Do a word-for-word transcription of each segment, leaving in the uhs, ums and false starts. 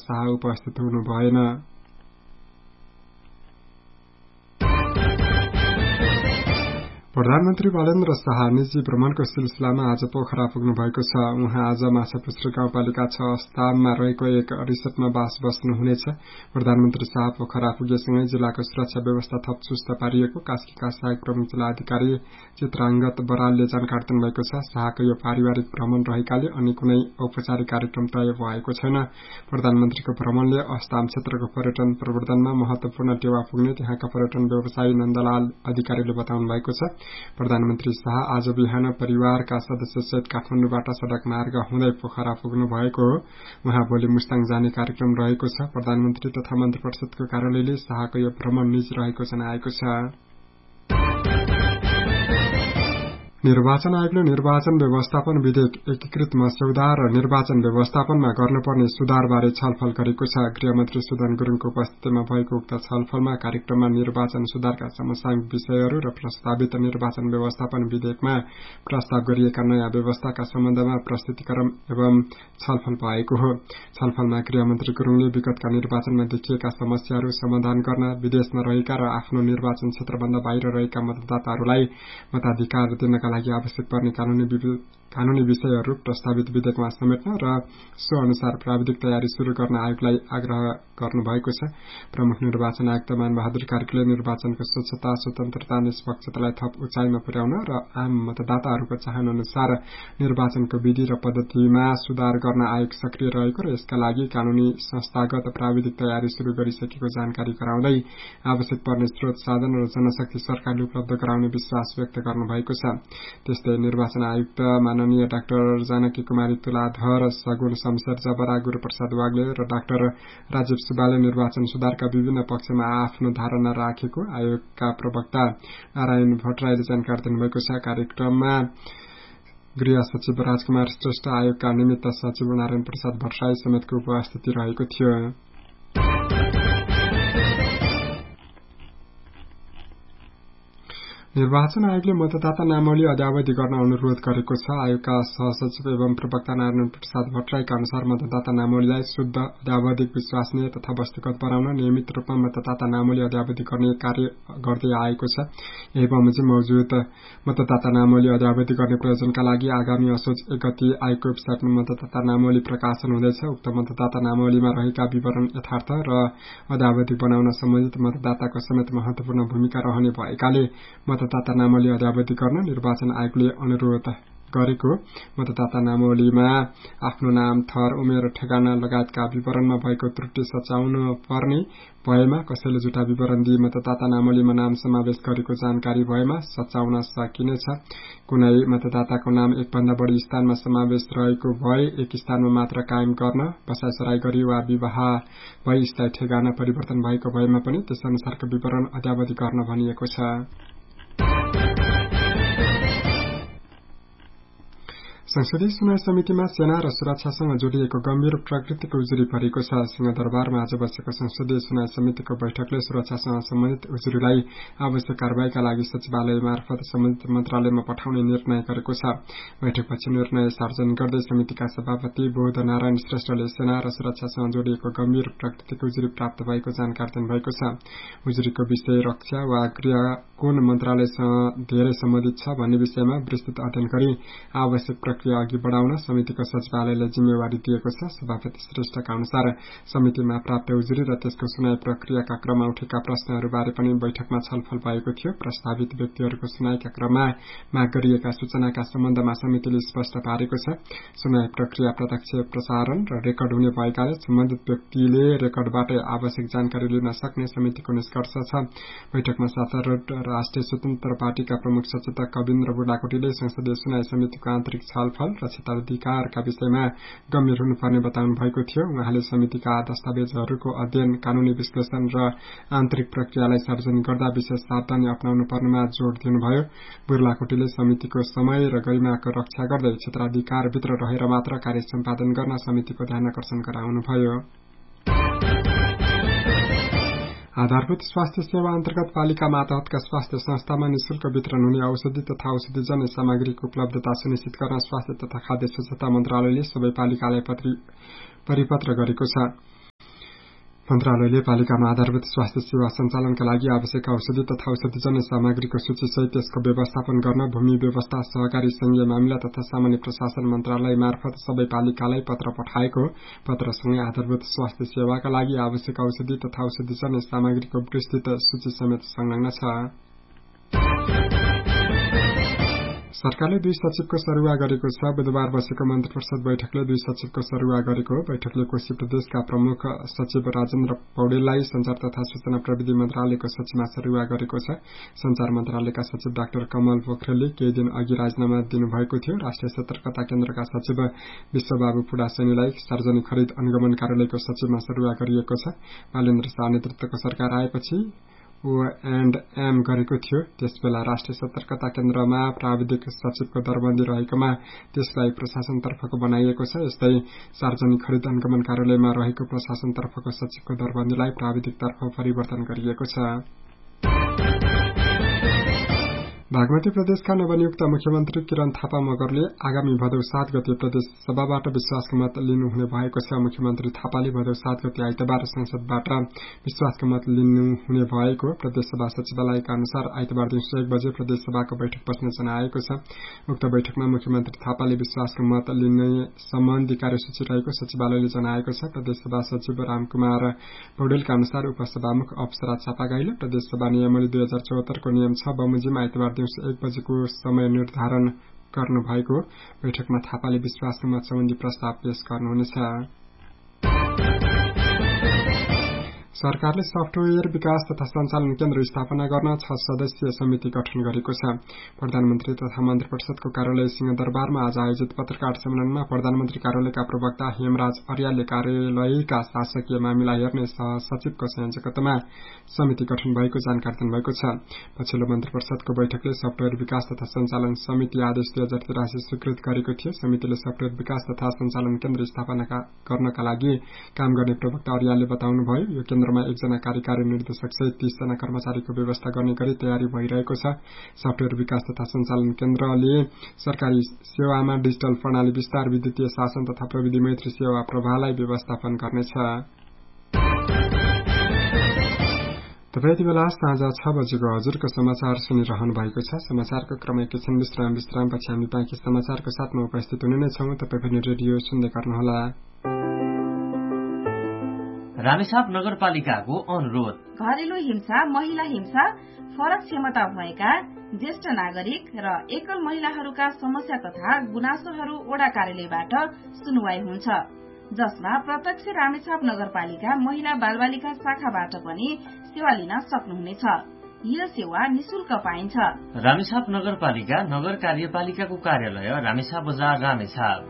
शाह उपस्थित हुनु भएन। प्रधानमन्त्री बालेन्द्र शाह निजी भ्रमणको सिलसिलामा आज पोखरा पुग्नु भएको छ। उहाँ आज माछापुच्छ्रे गाउँपालिका छ अस्ताममा रहेको एक रिसोर्टमा बास बस्नुहुनेछ। प्रधानमन्त्री शाह पोखरा पुगेसँगै जिल्लाको सुरक्षा व्यवस्था थप चुस्त पारिएको कास्कीका सहायक प्रमुख जिल्ला अधिकारी चित्रांगत बरालले जानकारी दिनुभएको छ। शाहको यो पारिवारिक भ्रमण रहेकाले अनि कुनै औपचारिक कार्यक्रम तय भएको छैन। प्रधानमन्त्रीको भ्रमणले अस्ताम क्षेत्रको पर्यटन प्रवर्धनमा महत्वपूर्ण टेवा पुग्ने त्यहाँका पर्यटन व्यवसायी नन्दलाल अधिकारीले बताउनु भएको छ। प्रधानमन्त्री शाह आज बिहान परिवारका सदस्यसहित काठमाडौँबाट सड़क मार्ग हुँदै पोखरा पुग्नु भएको हो। उहाँ भोलि मुस्ताङ जाने कार्यक्रम रहेको छ। प्रधानमन्त्री तथा मन्त्री परिषदको कार्यालयले शाहको यो भ्रमण निजी रहेको जनाएको छ। निर्वाचन आयोगले निर्वाचन व्यवस्थापन विधेयक एकीकृत मस्यौदा र निर्वाचन व्यवस्थापनमा गर्नुपर्ने सुधारबारे छलफल गरेको छ। गृहमन्त्री सुदन गुरुङको उपस्थितिमा भएको उक्त छलफलमा कार्यक्रममा निर्वाचन सुधारका समसामयिक विषयहरू र प्रस्तावित निर्वाचन व्यवस्थापन विधेयकमा प्रस्ताव गरिएका नयाँ व्यवस्थाका सम्बन्धमा प्रस्तुतिकरण एवं छलफल भएको हो। छलफलमा गृहमन्त्री गुरुङले विगतका निर्वाचनमा देखिएका समस्याहरू समाधान गर्न विदेशमा रहेका र आफ्नो निर्वाचन क्षेत्रभन्दा बाहिर रहेका मतदाताहरूलाई मताधिकार दिनका लागि आवश्यक पर्ने कानूनी कानूनी विषयहरू प्रस्तावित विधेयकमा समेट्न र सो अनुसार प्राविधिक तयारी शुरू गर्न आयोगलाई आग्रह गर्नुभएको छ। प्रमुख निर्वाचन आयुक्त मानबहादुर कार्कीले निर्वाचनको स्वच्छता, स्वतन्त्रता, निष्पक्षतालाई थप उचाइमा पुर्याउन र आम मतदाताहरूको चाहना अनुसार निर्वाचनको विधि र पद्धतिमा सुधार गर्न आयोग सक्रिय रहेको र यसका लागि कानूनी संस्थागत प्राविधिक तयारी शुरू गरिसकेको जानकारी गराउँदै आवश्यक पर्ने स्रोत साधन र जनशक्ति सरकारले उपलब्ध गराउने विश्वास व्यक्त गर्नुभएको छ। त्यस्तै निर्वाचन आयुक्त माननीय डाक्टर जानकी कुमारी तुलाधर, सगुन शमशेर जबरा, गुरूप्रसाद वाग्ले र डाक्टर राजीव सुब्बाले निर्वाचन सुधारका विभिन्न पक्षमा आफ्नो धारणा राखेको आयोगका प्रवक्ता नारायण भट्टराईले जानकारी दिनुभएको छ। कार्यक्रममा गृह सचिव राजकुमार श्रेष्ठ, आयोगका निमित्त सचिव नारायण प्रसाद भट्टराई समेतको उपस्थिति रहेको थियो। निर्वाचन आयोगले मतदाता नामावली अद्यावधि गर्न अनुरोध गरेको छ। आयोगका सहसचिव एवं प्रवक्ता नारायण प्रसाद भट्टराईका अनुसार मतदाता नामावलीलाई शुद्ध, अद्यावधिक, विश्वसनीय तथा वस्तुगत बनाउन नियमित रूपमा मतदाता नामावली अद्यावधि गर्ने कार्य गर्दै आएको छ। यही बमोजिम मौजुद मतदाता नामावली अद्यावधि गर्ने प्रयोजनका लागि आगामी असोज एक गते आयोगको वेबसाइटमा मतदाता नामावली प्रकाशन हुँदैछ। उक्त मतदाता नामावलीमा रहेका विवरण यथार्थ र अद्यावधिक बनाउन सम्बन्धित मतदाताको समेत महत्वपूर्ण भूमिका रहने भएकाले मतदाता नामावली अद्यावधि गर्न निर्वाचन आयोगले अनुरोध गरेको। मतदाता नामावलीमा आफ्नो नाम, थर, उमेर, ठेगाना लगायतका विवरणमा भएको त्रुटि सच्याउन पर्ने भएमा, कसैले झुटा विवरण दिई मतदाता नामावलीमा नाम समावेश गरेको जानकारी भएमा सच्याउन सकिनेछ। कुनै मतदाताको नाम एकभन्दा बढी स्थानमा समावेश रहेको भए एक स्थानमा मात्र कायम गर्न, बसाइसराई गरी वा विवाह भई स्थायी ठेगाना परिवर्तन भएको भएमा पनि त्यस अनुसारको विवरण अद्यावधि गर्न भनिएको छ। संसदीय सुनवाई समितिमा सेना र सुरक्षासँग जोडिएको गम्भीर प्राकृतिक उजुरी परेको छ। सिंहदरबारमा आज बसेको संसदीय सुनवाई समितिको बैठकले सुरक्षासँग सम्बन्धित उजुरीलाई आवश्यक कारवाहीका लागि सचिवालय मार्फत सम्बन्धित मन्त्रालयमा पठाउने निर्णय गरेको छ। बैठकपछि निर्णय सार्वजनिक गर्दै समितिका सभापति बोध नारायण श्रेष्ठले सेना र सुरक्षासँग जोडिएको गम्भीर प्राकृतिक उजुरी प्राप्त भएको जानकारी दिनुभएको छ। उजुरीको विषय रक्षा वा गृह कुन मन्त्रालयसँग धेरै सम्बन्धित छ भन्ने विषयमा विस्तृत अध्ययन गरी आवश्यक प्रक्रिया अघि बढ़ाउन समितिको सचिवालयलाई जिम्मेवारी दिएको छ। सभापति श्रेष्ठका अनुसार समितिमा प्राप्त उजुरी र त्यसको सुनाई प्रक्रियाका क्रममा उठेका प्रश्नहरूबारे पनि बैठकमा छलफल भएको थियो। प्रस्तावित व्यक्तिहरूको सुनाईका क्रममा माग गरिएका सूचनाका सम्बन्धमा समितिले स्पष्ट पारेको छ। सुनाई प्रक्रिया प्रत्यक्ष प्रसारण र रेकर्ड हुने भएकाले सम्बन्धित व्यक्तिले रेकर्डबाटै आवश्यक जानकारी लिन सक्ने समितिको निष्कर्ष छ। बैठकमा सत्तारूढ़ राष्ट्रिय स्वतन्त्र पार्टीका प्रमुख सचेतक कविन्द्र बुढाकोटीले संसदीय सुनवाई समितिको आन्तरिक छलफल र क्षेत्राधिकारका विषयमा गम्भीर हुनुपर्ने बताउनु भएको थियो। उहाँले समितिका दस्तावेजहरूको अध्ययन, कानूनी विश्लेषण र आन्तरिक प्रक्रियालाई सार्वजनिक गर्दा विशेष सावधानी अपनाउनु पर्नेमा जोड़ दिनुभयो। बुढाकोटीले समितिको समय र गरिमाको रक्षा गर्दै क्षेत्राधिकारभित्र रहेर मात्र कार्य सम्पादन गर्न समितिको ध्यान आकर्षण गराउनुभयो। आधारभूत स्वास्थ्य सेवा अन्तर्गत पालिका मातहतका स्वास्थ्य संस्थामा निशुल्क वितरण हुने औषधि तथा औषधिजन्य सामग्रीको उपलब्धता सुनिश्चित गर्न स्वास्थ्य तथा खाद्य स्वच्छता मन्त्रालयले सबै पालिकालाई परिपत्र गरेको छ। मन्त्रालयले पालिकामा आधारभूत स्वास्थ्य सेवा सञ्चालनका लागि आवश्यक औषधि तथा औषधिजन्य सामग्रीको सूचीसहित त्यसको व्यवस्थापन गर्न भूमि व्यवस्था, सहकारी संघीय मामिला तथा सामान्य प्रशासन मन्त्रालय मार्फत सबै पालिकालाई पत्र पठाएको। पत्रसँगै आधारभूत स्वास्थ्य सेवाका लागि आवश्यक औषधि तथा औषधिजन्य सामग्रीको विस्तृत सूची समेत संलग्न छ। सरकारले दुई सचिवको सरुवा गरेको छ। बुधबार बसेको मन्त्री परिषद बैठकले दुई सचिवको सरुवा गरेको। बैठकले कोशी प्रदेशका प्रमुख सचिव राजेन्द्र पौडेललाई संचार तथा सूचना प्रविधि मन्त्रालयको सचिवमा सरुवा गरेको छ। संचार मन्त्रालयका सचिव डाक्टर कमल पोखरेलले केही दिन अघि राजीनामा दिनुभएको थियो। राष्ट्रिय सतर्कता केन्द्रका सचिव विश्वबाबु पुडासेनीलाई सार्वजनिक खरिद अनुगमन कार्यालयको सचिवमा सरुवा गरिएको छ। बालेन्द्र शाह नेतृत्वको सरकार आएपछि ओ एण्ड एम गरेको थियो। त्यसबेला राष्ट्रिय सतर्कता केन्द्रमा प्राविधिक सचिवको दरबन्दी रहेकोमा त्यसलाई प्रशासनतर्फको बनाइएको छ। यस्तै सार्वजनिक खरिद अनुगमन कार्यालयमा रहेको प्रशासनतर्फको सचिवको दरबन्दीलाई प्राविधिकतर्फ परिवर्तन गरिएको छ। बागमती प्रदेशका नवनियुक्त मुख्यमन्त्री किरण थापा मगरले आगामी भदौ सात गते प्रदेश सभाबाट विश्वासको मत लिनुहुने भएको छ। मुख्यमन्त्री थापाले भदौ सात गते आइतबार संसदबाट विश्वासको मत लिनुहुने भएको प्रदेश सभा सचिवालयका अनुसार आइतबार दिउँसो एक बजे प्रदेश सभाको बैठक बस्ने जनाएको छ। उक्त बैठकमा मुख्यमन्त्री थापाले विश्वासको मत लिने सम्बन्धी कार्यसूची रहेको सचिवालयले जनाएको छ। प्रदेश सभा सचिव रामकुमार पौडेलका अनुसार उपसभामुख अप्सरा चापागाईले प्रदेश सभा नियमावली दुई हजार चौहत्तरको नियम छ बमोजिम आइतबार दिउँसो एक बजेको समय निर्धारण गर्नु भएको। बैठकमा थापाले विश्वासको मत सम्बन्धी प्रस्ताव पेश गर्नुहुनेछ। सरकारले सफ्टवेयर विकास तथा सञ्चालन केन्द्र स्थापना गर्न छ सदस्यीय समिति गठन गरेको छ। प्रधानमन्त्री तथा मन्त्री परिषदको कार्यालय सिंहदरबारमा आज आयोजित पत्रकार सम्मेलनमा प्रधानमन्त्री कार्यालयका प्रवक्ता हेमराज अर्यालले कार्यालयका शासकीय मामिला हेर्ने सहसचिवको संयोजकत्वमा समिति गठन भएको जानकारी दिनुभएको छ। पछिल्लो मन्त्री परिषदको बैठकले सफ्टवेयर विकास तथा सञ्चालन समिति आदेश दुई हजार तिरासी स्वीकृत गरेको थियो। समितिले सफ्टवेयर विकास तथा सञ्चालन केन्द्र स्थापना गर्नका लागि काम गर्ने प्रवक्ता अर्यालले बताउनुभयो। यो केन्द्रमा एकजना कार्यकारी निर्देशक सहित तीस जना कर्मचारीको व्यवस्था गर्ने गरी तयारी भइरहेको छ। सफ्टवेयर विकास तथा सञ्चालन केन्द्रले सरकारी सेवामा डिजिटल प्रणाली विस्तार, विद्युतीय शासन तथा प्रविधि मैत्री सेवा प्रवाहलाई व्यवस्थापन गर्नेछ। तपाईँ यति बेला साँझ छ बजेको हजुरको समाचार सुनिरहनु भएको छ। समाचारको क्रम एकैछिन विश्राम विश्रामपछि हामी बाँकी समाचारको साथमा उपस्थित हुने नै छौं। तपाईँ पनि रेडियो सुन्दै गर्नुहोला। रामेछाप नगरपालिकाको अनुरोध। घरेलु हिंसा, महिला हिंसा, फरक क्षमता भएका ज्येष्ठ नागरिक र एकल महिलाहरूका समस्या तथा गुनासोहरू वडा कार्यालयबाट सुनवाई हुन्छ, जसमा प्रत्यक्ष रामेछाप नगरपालिका महिला बालबालिका शाखाबाट पनि सेवा लिन सक्नुहुनेछ। यो सेवा निशुल्क पाइन्छ। रामेछाप नगरपालिका नगर कार्यपालिकाको कार्यालय रामेछाप बजार रामेछाप।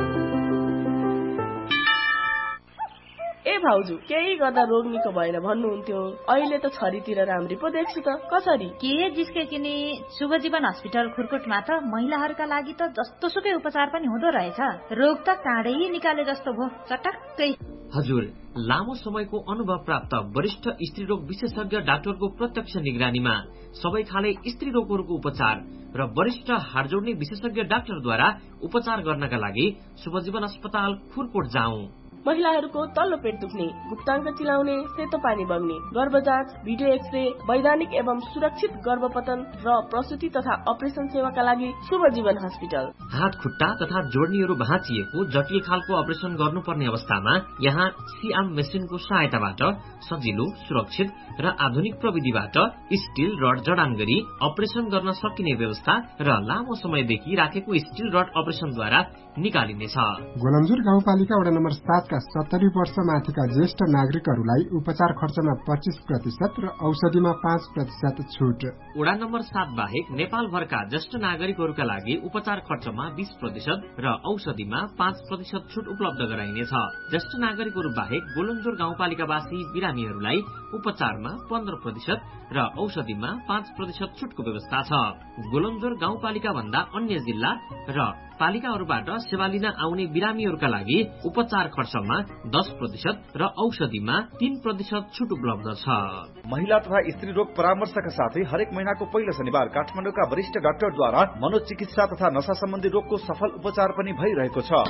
ए भाउजू, केही गर्दा रोग निको भएन भन्नुहुन्थ्यो, अहिले त छरीतिर राम्री पो देख्छु त। कसरी? के जिस्के किनी शुभ जीवन हस्पिटल खुरकोटमा त महिलाहरूका लागि त जस्तो सुकै उपचार पनि हुँदो रहेछ। रोग त काँडै निकाले जस्तो भो, चटक्कै। हजुर, लामो समयको अनुभव प्राप्त वरिष्ठ स्त्री रोग विशेषज्ञ डाक्टरको प्रत्यक्ष निगरानीमा सबै खाले स्त्री रोगहरूको उपचार र वरिष्ठ हाड जोड्ने विशेषज्ञ डाक्टरद्वारा उपचार गर्नका लागि शुभजीवन अस्पताल खुरकोट जाउँ। महिलाहरूको तल्लो पेट दुख्ने, गुप्ताङ्ग चिलाउने, सेतो पानी बग्ने, गर्भ जाँच, भिडियो एक्सरे, वैधानिक एवं सुरक्षित गर्भपतन र प्रसुति तथा अपरेसन सेवाका लागि शुभ जीवन हस्पिटल। हात खुट्टा तथा जोड्नीहरू भाँचिएको जटिल खालको अपरेसन गर्नुपर्ने अवस्थामा यहाँ सिआम मेसिनको सहायताबाट सजिलो, सुरक्षित र आधुनिक प्रविधिबाट स्टील रड जडान गरी अपरेसन गर्न सकिने व्यवस्था र लामो समयदेखि राखेको स्टील रड अपरेसनद्वारा निकालिनेछ। गोलमजुर गाउँपालिका वडा नम्बर सात का सत्तरी वर्ष माथिका ज्येष्ठ नागरिकहरूलाई उपचार खर्चमा पच्चीस प्रतिशत र औषधिमा पाँच प्रतिशत छुट। वडा नम्बर सात बाहेक नेपालभरका ज्येष्ठ नागरिकहरूका लागि उपचार खर्चमा बीस प्रतिशत र औषधिमा पाँच प्रतिशत छुट उपलब्ध गराइनेछ। ज्येष्ठ नागरिकहरू बाहेक गोलमजुर गाउँपालिकावासी बिरामीहरूलाई उपचारमा पन्ध्र प्रतिशत र औषधिमा पाँच प्रतिशत छुटको व्यवस्था छ। गोलमजुर गाउँपालिका भन्दा अन्य जिल्ला र पालिकाहरूबाट सेवा लिन आउने बिरामीहरूका लागि उपचार खर्चमा दस प्रतिशत र औषधिमा तीन प्रतिशत छुट उपलब्ध छ। महिला तथा स्त्री रोग परामर्शका साथै हरेक महिनाको पहिलो शनिबार काठमाडौँका वरिष्ठ डाक्टरद्वारा मनोचिकित्सा तथा नशा सम्बन्धी रोगको सफल उपचार पनि भइरहेको छ।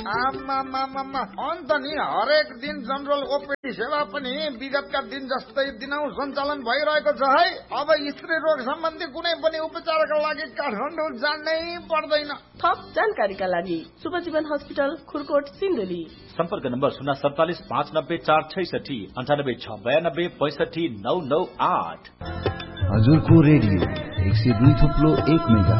अन्त नि हरेक दिन जनरल ओपीडी सेवा पनि विगतका दिन जस्तै दिनौ सञ्चालन भइरहेको छ है। अब स्त्री रोग सम्बन्धी कुनै पनि उपचारका लागि काठमाडौँ जानै पर्दैन। थप जानकारीका लागि शुभजीवन हस्पिटल खुरकोट सिन्धुली। सम्पर्क नम्बर शून्य सडतालिस पाँच नब्बे चार छैसठी अन्ठानब्बे छ बयानब्बे पैसठी नौ नौ आठ। हजुरको रेडियो एक सय दुई थुप्लो एक मेगा।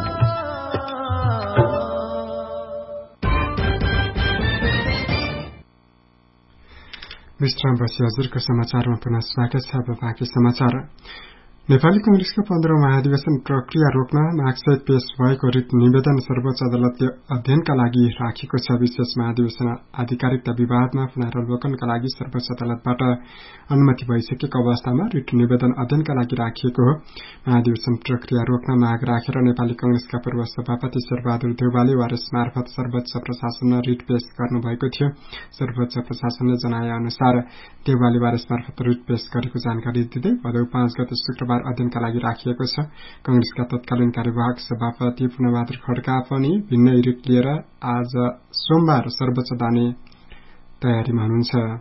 विश्रामपछि हजुरको समाचारमा पुनः स्वागत छ। अब बाँकी समाचार। नेपाली कांग्रेसको पन्ध्रौं महाधिवेशन प्रक्रिया रोक्न मागसहित पेश भएको रिट निवेदन सर्वोच्च अदालतले अध्ययनका लागि राखेको छ। विशेष महाधिवेशन आधिकारिकता विवादमा पुनरावलोकनका लागि सर्वोच्च अदालतबाट अनुमति भइसकेको अवस्थामा रिट निवेदन अध्ययनका लागि राखिएको हो। महाधिवेशन प्रक्रिया रोक्न माग राखेर नेपाली कांग्रेसका पूर्व सभापति शेरबहादुर देउवाले वारेस मार्फत सर्वोच्च प्रशासनमा रिट पेश गर्नुभएको थियो। सर्वोच्च प्रशासनले जनाए अनुसार देउवाले वारेस मार्फत रिट पेश गरेको जानकारी दिँदै भदौ पाँच गते शुक्रबार अध्ययनका लागि राखिएको छ। कांग्रेसका तत्कालीन कार्यवाहक सभापति पूर्णबहादुर खड्का पनि भिन्नै रिट लिएर आज सोमबार सर्वोच्च जाने तयारीमा हुनुहुन्छ।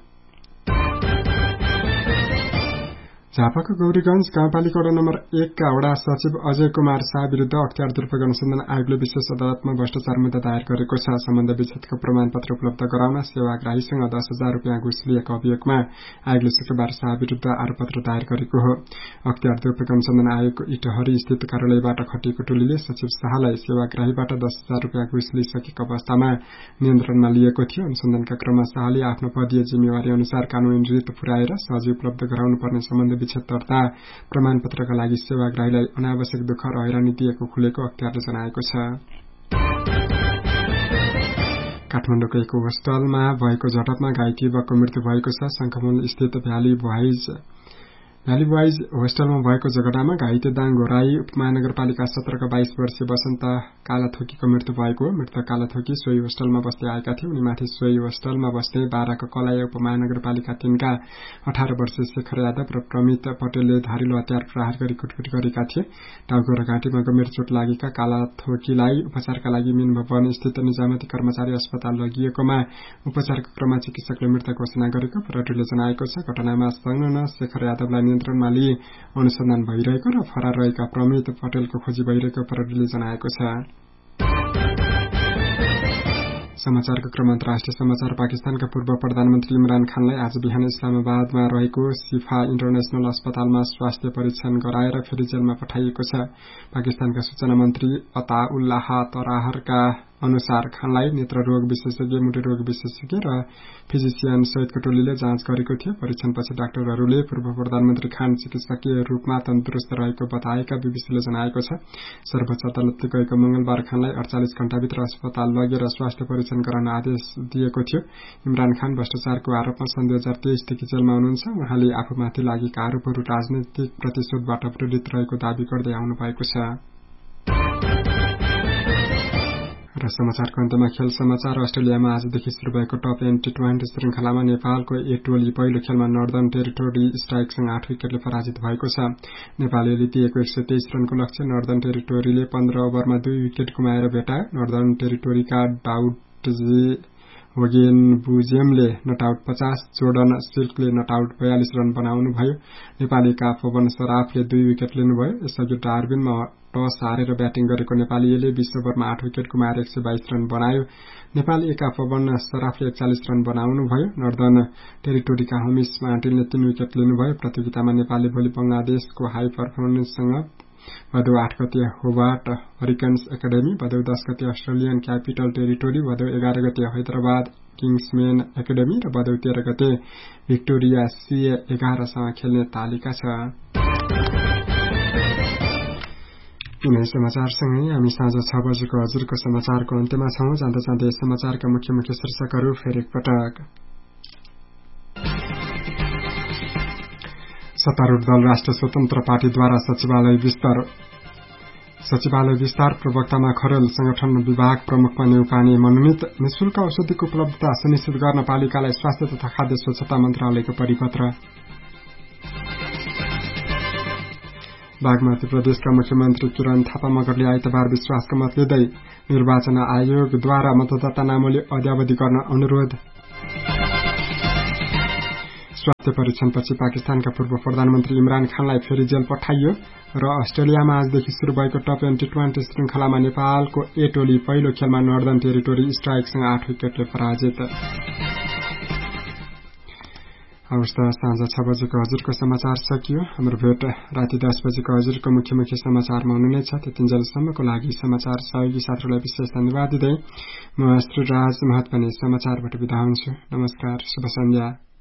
झापाको गौरीगंज गाउँपालिका वडा नम्बर एक का वडा सचिव अजय कुमार शाह विरूद्ध अख्तियार दुरूपयोग अनुसन्धान आयोगले विशेष अदालतमा भ्रष्टाचार मुद्दा दायर गरेको छ। सम्बन्ध विच्छेदको प्रमाण पत्र उपलब्ध गराउन सेवाग्राहीसँग दस हजार रूपियाँ घुस लिएको अभियोगमा आयोगले शुक्रबार शाह विरूद्ध आरोपपत्र दायर गरेको हो। अख्तियार दुरूपयोग अनुसन्धान आयोगको इटहरी स्थित कार्यालयबाट खटिएको टोलीले सचिव शाहलाई सेवाग्राहीबाट दस हजार रूपियाँ घुस लिइसकेको अवस्थामा नियन्त्रणमा लिएको थियो। अनुसन्धानका क्रममा शाहले आफ्नो पदीय जिम्मेवारी अनुसार कानूनी रित पुर्याएर सहजै उपलब्ध गराउनु पर्ने सम्बन्ध विच्छेदकर्ता प्रमाणपत्रका लागि सेवाग्राहीलाई अनावश्यक दुःख र हैरानी दिएको खुलेको अख्तियारले जनाएको छ। काठमाडौँको एक होस्टलमा भएको झडपमा घाइते युवकको मृत्यु भएको छ। शंखमूल स्थित भ्याली बोइज भ्याली बोइज होस्टलमा भएको झगडामा घाइते दाङ घोराई उपमहानगरपालिका सत्रका बाइस वर्षीय वसन्त कालाथोकीको मृत्यु भएको हो। मृतक कालाथोकी सोही होस्टलमा बस्दै आएका थिए। उनीमाथि सोही होस्टलमा बस्ने बाह्रका कलाय उपमहानगरपालिका तीनका अठार वर्षीय शेखर यादव र प्रमित पटेलले धारिलो हतियार प्रहार गरी कुटकुट गरेका थिए। टाउको र घाँटीमा गम्भीर चोट लागेका कालाथोकीलाई उपचारका लागि मीन भवन स्थित निजामती कर्मचारी अस्पताल लगिएकोमा उपचारको क्रममा चिकित्सकले मृत घोषणा गरेको प्रहरीले जनाएको छ। घटनामा संलग्न शेखर यादवलाई नियन्त्रणमा लिई अनुसन्धान भइरहेको र फरार रहेका प्रमित पटेलको खोजी भइरहेको प्रहरीले जनाएको छ। समाचारको क्रम अन्तर्राष्ट्रिय समाचार। पाकिस्तानका पूर्व प्रधानमन्त्री इमरान खानलाई आज बिहान इस्लामाबादमा रहेको शिफा इन्टरनेशनल अस्पतालमा स्वास्थ्य परीक्षण गराएर फेरि जेलमा पठाइएको छ। पाकिस्तानका सूचना मन्त्री अताउल्लाह तराहरका अनुसार खानलाई नेत्ररोग विशेषज्ञ, मुटुरोग विशेषज्ञ र फिजिसियन सहितको टोलीले जाँच गरेको थियो। परीक्षणपछि डाक्टरहरूले पूर्व प्रधानमन्त्री खान चिकित्सकीय रूपमा तन्दुरुस्त रहेको बताएका बीबीसीले जनाएको छ। सर्वोच्च अदालतले गएको मंगलबार खानलाई अडचालिस घण्टाभित्र अस्पताल लगेर स्वास्थ्य परीक्षण गराउन आदेश दिएको थियो। इमरान खान भ्रष्टाचारको आरोपमा सन् दुई हजार तेइसदेखि जेलमा हुनुहुन्छ। उहाँले आफूमाथि लागेका आरोपहरू राजनैतिक प्रतिशोधबाट प्रेरित रहेको दावी गर्दै आउनु भएको छ। र समाचारको अन्तमा खेल समाचार। अस्ट्रेलियामा आजदेखि शुरू भएको टप एन टी ट्वेन्टी श्रृंखलामा नेपालको ए टोली पहिलो खेलमा नर्दर्न टेरिटोरी स्ट्राइकसँग आठ विकेटले पराजित भएको छ। नेपालले दिएको एक सय तेइस रनको लक्ष्य नर्दर्न टेरिटोरीले पन्ध्र ओभरमा दुई विकेट गुमाएर भेटायो। नर्दर्न टेरिटोरीका डाउटजे होगेन बुजेमले नटआउट पचास, जोर्डन सिल्कले नटआउट बयालिस रन बनाउनुभयो। नेपालीका पवन सराफले दुई विकेट लिनुभयो। यसअघि डार्बिनमा टस हारेर ब्याटिङ गरेको नेपालीले बीस ओभरमा आठ विकेट गुमाएर एक सय बाइस रन बनायो। नेपाली एका पवन सराफले एकचालिस रन बनाउनुभयो। नर्दर्न टेरिटोरीका हमिस मार्टिनले तीन विकेट लिनुभयो। प्रतियोगितामा नेपालले भोलि बंगलादेशको हाई पर्फर्मेन्ससँग भदौ आठ गते होबार्ट हरिकेन्स एकाडेमी, भदौ दस गते अस्ट्रेलियन क्यापिटल टेरिटोरी, भदौ एघार गते हैदराबाद किङ्समेन एकाडेमी र भदौ तेह्र गते भिक्टोरिया सी एघारसँग खेल्ने तालिका छ। यिनै समाचारसँगै हामी साँझ छ बजेको हजुरको समाचारको अन्त्यमा छौं। जाँदा जाँदै समाचारका मुख्य मुख्य शीर्षकहरू फेरि एकपटक। सत्तारूढ़ दल राष्ट्र स्वतन्त्र पार्टीद्वारा सचिवालय विस्तार। सचिवालय विस्तार प्रवक्तामा खरेल संगठन विभाग प्रमुखमा न्युपाने मनोनित निशुल्क औषधिको उपलब्धता सुनिश्चित गर्न पालिकालाई स्वास्थ्य तथा खाद्य स्वच्छता मन्त्रालयको परिपत्र। बागमती प्रदेशका मुख्यमन्त्री किरण थापा मगरले आइतबार विश्वासको मत लिँदै निर्वाचन आयोगद्वारा मतदाता नामोले अद्यावधि गर्न अनुरोध। स्वास्थ्य परीक्षणपछि पाकिस्तानका पूर्व प्रधानमन्त्री इमरान खानलाई फेरि जेल पठाइयो र अस्ट्रेलियामा आजदेखि शुरू भएको टप टी ट्वेन्टी श्रृंखलामा नेपालको ए टोली पहिलो खेलमा नर्दर्न टेरिटोरी स्ट्राइकसँग आठ विकेटले पराजित। हवस् त साँझ छ बजेको हजुरको समाचार सकियो। हाम्रो भेट राति दस बजेको हजुरको मुख्य मुख्य समाचारमा हुनुहुनेछ। त्यतिन्जेलसम्मको लागि समाचार सहयोगी साथीहरूलाई विशेष धन्यवाद दिँदै म श्री राज महत पनि समाचारबाट बिदा हुन्छु। नमस्कार, शुभ सन्ध्या।